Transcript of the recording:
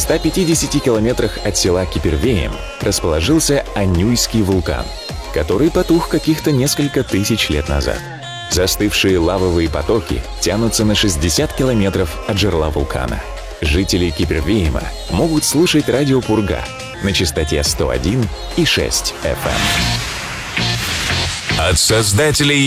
150 километрах от села Кипервеем расположился Анюйский вулкан, который потух каких-то несколько тысяч лет назад. Застывшие лавовые потоки тянутся на 60 километров от жерла вулкана. Жители Кипервеема могут слушать радио «Пурга» на частоте 101,6 FM. От создателей